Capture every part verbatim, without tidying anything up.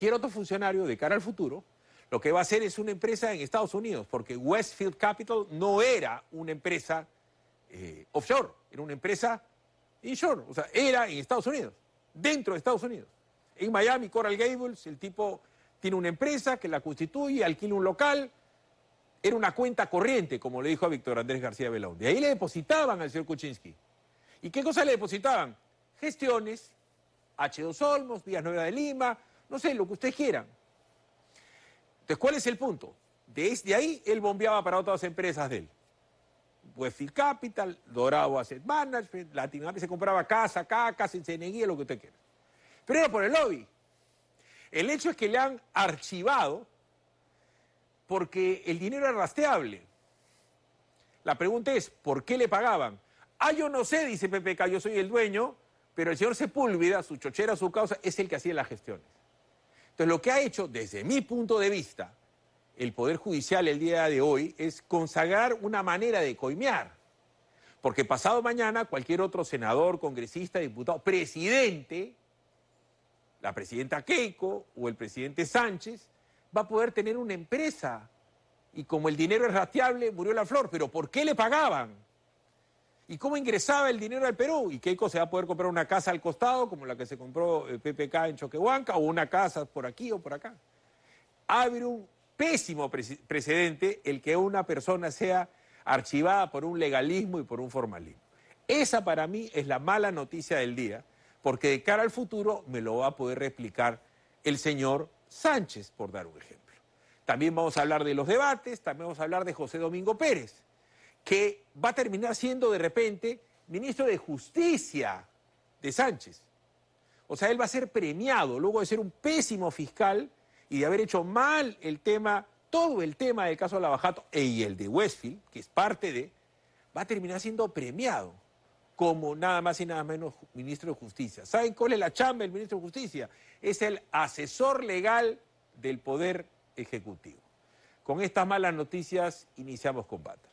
cualquier otro funcionario de cara al futuro, lo que va a hacer es una empresa en Estados Unidos, porque Westfield Capital no era una empresa eh, offshore, era una empresa inshore, o sea, era en Estados Unidos, dentro de Estados Unidos. En Miami, Coral Gables, el tipo tiene una empresa que la constituye, alquila un local, era una cuenta corriente, como le dijo a Víctor Andrés García Belaúnde. Ahí le depositaban al señor Kuczynski. ¿Y qué cosa le depositaban? Gestiones, hache dos Olmos, Vías Nueva de Lima, no sé, lo que ustedes quieran. Entonces, ¿cuál es el punto? Desde ahí, él bombeaba para otras empresas de él. Westfield Capital, Dorado Asset Management, Latinoamérica, se compraba casa, acá, casa en Ceneguía, lo que usted quiera. Pero era por el lobby. El hecho es que le han archivado porque el dinero era rastreable. La pregunta es, ¿por qué le pagaban? Ah, yo no sé, dice P P K, yo soy el dueño, pero el señor Sepúlveda, su chochera, su causa, es el que hacía las gestiones. Entonces, lo que ha hecho, desde mi punto de vista, el Poder Judicial el día de hoy, es consagrar una manera de coimear. Porque pasado mañana, cualquier otro senador, congresista, diputado, presidente, la presidenta Keiko o el presidente Sánchez, va a poder tener una empresa. Y como el dinero es rastreable, murió la flor. ¿Pero por qué le pagaban? ¿Y cómo ingresaba el dinero al Perú? Y Keiko se va a poder comprar una casa al costado, como la que se compró el P P K en Choquehuanca, o una casa por aquí o por acá. Abre un pésimo pre precedente el que una persona sea archivada por un legalismo y por un formalismo. Esa para mí es la mala noticia del día, porque de cara al futuro me lo va a poder replicar el señor Sánchez, por dar un ejemplo. También vamos a hablar de los debates, también vamos a hablar de José Domingo Pérez, que va a terminar siendo de repente ministro de Justicia de Sánchez. O sea, él va a ser premiado luego de ser un pésimo fiscal y de haber hecho mal el tema, todo el tema del caso de Lavajato y el de Westfield, que es parte de, va a terminar siendo premiado como nada más y nada menos ministro de Justicia. ¿Saben cuál es la chamba del ministro de Justicia? Es el asesor legal del Poder Ejecutivo. Con estas malas noticias iniciamos Combaters.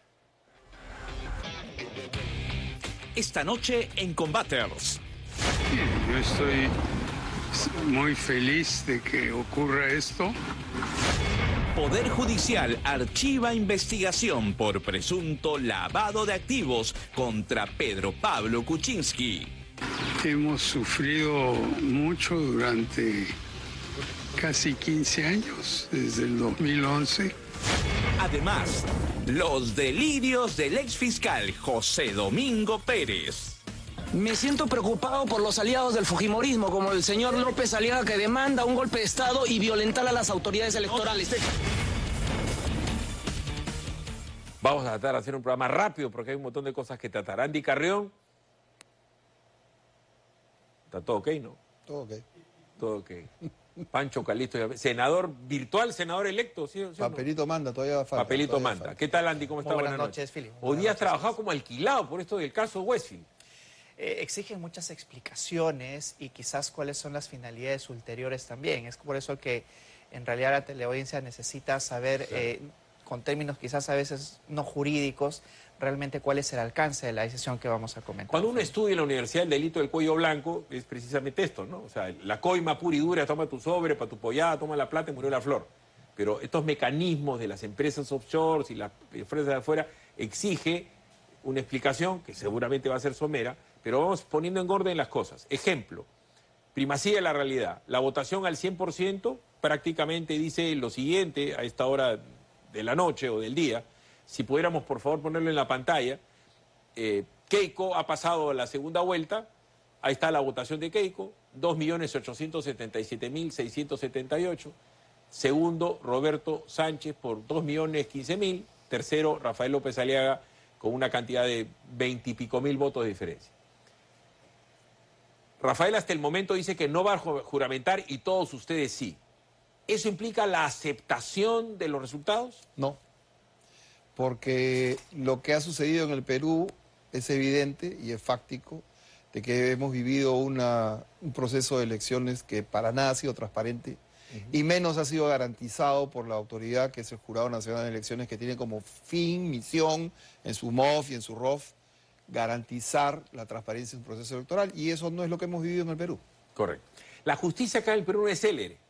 Esta noche en Combaters. Yo estoy muy feliz de que ocurra esto. Poder Judicial archiva investigación por presunto lavado de activos contra Pedro Pablo Kuczynski. Hemos sufrido mucho durante casi quince años, desde el dos mil once. Además, los delirios del exfiscal José Domingo Pérez. Me siento preocupado por los aliados del fujimorismo, como el señor López Aliaga, que demanda un golpe de Estado y violentar a las autoridades electorales. Vamos a tratar de hacer un programa rápido porque hay un montón de cosas que tratar. Andy Carrión. ¿Está todo ok, no? Todo ok. Todo ok. Pancho Calisto, senador virtual, senador electo, ¿sí, sí Papelito no? manda, todavía falta. Papelito todavía manda. falta. ¿Qué tal, Andy? ¿Cómo está? Muy buenas, buenas noches, noches, Philip. Hoy día has trabajado como alquilado por esto del caso Westfield. Eh, exigen muchas explicaciones y quizás cuáles son las finalidades ulteriores también. Es por eso que en realidad la teleaudiencia necesita saber, claro. eh, con términos quizás a veces no jurídicos, realmente cuál es el alcance de la decisión que vamos a comentar. Cuando uno estudia en la universidad el delito del cuello blanco, es precisamente esto, ¿no? O sea, la coima pura y dura, toma tu sobre, para tu pollada, toma la plata y murió la flor. Pero estos mecanismos de las empresas offshore y las empresas de afuera exige una explicación que seguramente va a ser somera, pero vamos poniendo en orden las cosas. Ejemplo, primacía de la realidad. La votación al cien por ciento prácticamente dice lo siguiente a esta hora de la noche o del día. Si pudiéramos, por favor, ponerlo en la pantalla. Eh, Keiko ha pasado la segunda vuelta. Ahí está la votación de Keiko. dos millones ochocientos setenta y siete mil seiscientos setenta y ocho. Segundo, Roberto Sánchez por dos millones quince mil. Tercero, Rafael López Aliaga con una cantidad de veinte y pico mil votos de diferencia. Rafael hasta el momento dice que no va a juramentar y todos ustedes sí. ¿Eso implica la aceptación de los resultados? No, porque lo que ha sucedido en el Perú es evidente y es fáctico de que hemos vivido una, un proceso de elecciones que para nada ha sido transparente uh-huh. y menos ha sido garantizado por la autoridad que es el Jurado Nacional de Elecciones, que tiene como fin, misión, en su M O F y en su R O F, garantizar la transparencia en un proceso electoral, y eso no es lo que hemos vivido en el Perú. Correcto. La justicia acá en el Perú no es célere.